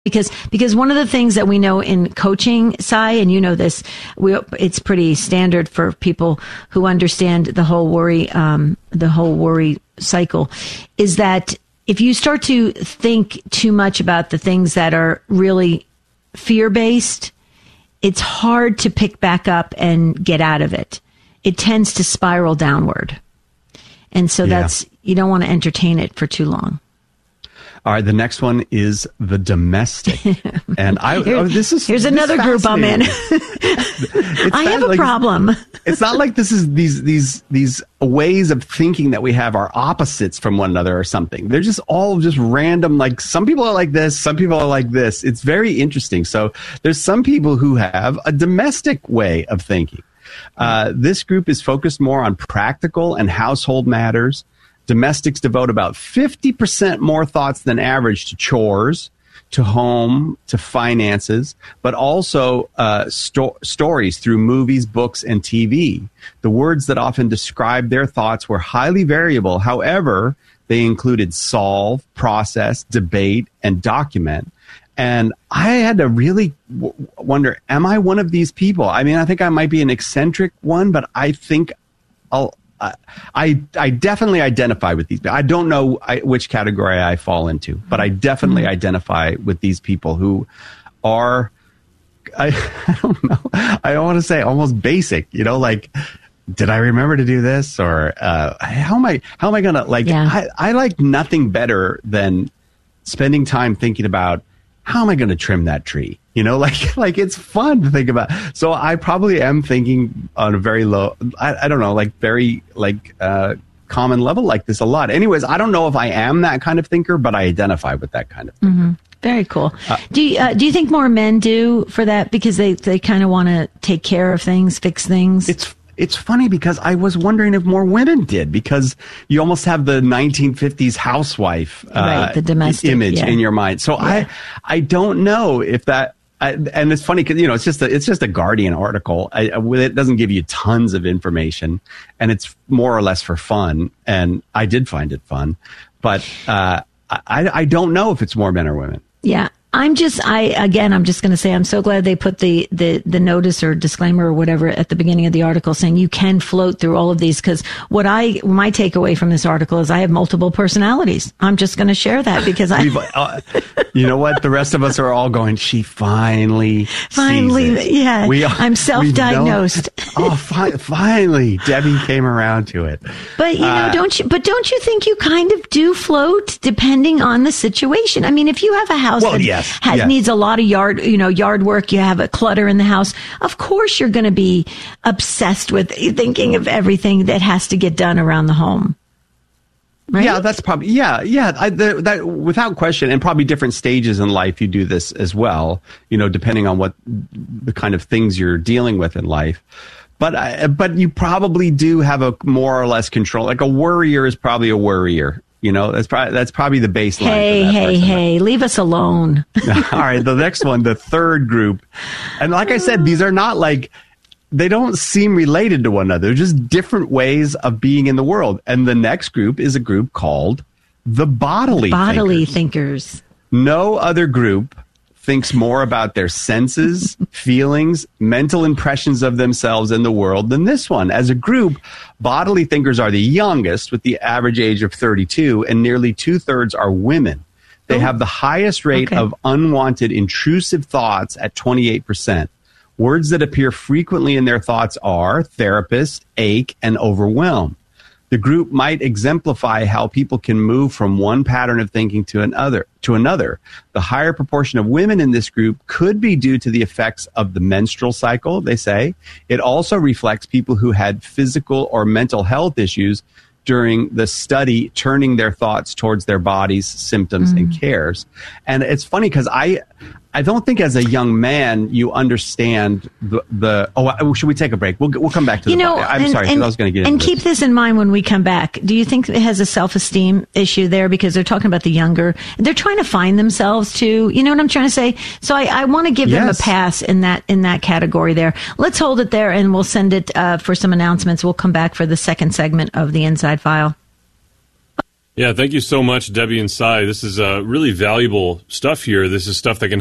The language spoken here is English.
Because one of the things that we know in coaching, Sai, and you know this, it's pretty standard for people who understand the whole worry cycle, is that if you start to think too much about the things that are really fear-based, it's hard to pick back up and get out of it. It tends to spiral downward. And so you don't want to entertain it for too long. All right, the next one is the domestic, and here's another group I'm in. I have a problem. It's not like this is these ways of thinking that we have are opposites from one another or something. They're just all just random. Like some people are like this, some people are like this. It's very interesting. So there's some people who have a domestic way of thinking. This group is focused more on practical and household matters. Domestics devote about 50% more thoughts than average to chores, to home, to finances, but also stories through movies, books, and TV. The words that often describe their thoughts were highly variable. However, they included solve, process, debate, and document. And I had to really wonder, am I one of these people? I mean, I think I might be an eccentric one, but I think I definitely identify with these people. I don't know which category I fall into, but I definitely identify with these people who are, I don't know, I want to say almost basic, like, did I remember to do this? Or how am I going to, like, I like nothing better than spending time thinking about, how am I going to trim that tree? Like it's fun to think about. So I probably am thinking on a very low, I don't know, like very common level like this a lot. Anyways, I don't know if I am that kind of thinker, but I identify with that kind of thinker. Mm-hmm. Very cool. Do you think more men do for that because they kind of want to take care of things, fix things? It's funny because I was wondering if more women did, because you almost have the 1950s housewife the domestic image in your mind. So I don't know if that. And it's funny because it's just a Guardian article. It doesn't give you tons of information, and it's more or less for fun. And I did find it fun, but I don't know if it's more men or women. Yeah. I'm just going to say, I'm so glad they put the notice or disclaimer or whatever at the beginning of the article saying you can float through all of these, because my takeaway from this article is I have multiple personalities. I'm just going to share that because you know what? The rest of us are all going, she finally sees it. Yeah. I'm self-diagnosed. Finally, Debbie came around to it. But don't you think you kind of do float depending on the situation? I mean, if you have a house needs a lot of yard work, you have a clutter in the house, of course you're going to be obsessed with thinking of everything that has to get done around the home. Right? Yeah, that's probably, that without question, and probably different stages in life you do this as well, depending on what the kind of things you're dealing with in life. But you probably do have a more or less control. Like a worrier is probably a worrier. That's probably the baseline. Hey, leave us alone. All right. The next one, the third group. And like I said, these are not they don't seem related to one another. They're just different ways of being in the world. And the next group is a group called the bodily thinkers. No other group thinks more about their senses, feelings, mental impressions of themselves and the world than this one. As a group, bodily thinkers are the youngest, with the average age of 32, and nearly 2/3 are women. They have the highest rate of unwanted, intrusive thoughts at 28%. Words that appear frequently in their thoughts are therapist, ache, and overwhelm. The group might exemplify how people can move from one pattern of thinking to another. The higher proportion of women in this group could be due to the effects of the menstrual cycle, they say. It also reflects people who had physical or mental health issues during the study, turning their thoughts towards their bodies, symptoms, and cares. And it's funny because I don't think as a young man you understand should we take a break? We'll come back to the body. I'm sorry, I was going to get into this. And keep this in mind when we come back. Do you think it has a self-esteem issue there? Because they're talking about the younger. They're trying to find themselves too. You know what I'm trying to say? So I want to give them a pass in that category there. Let's hold it there and we'll send it for some announcements. We'll come back for the second segment of the Inside File. Yeah, thank you so much, Debbie and Cy. This is really valuable stuff here. This is stuff that can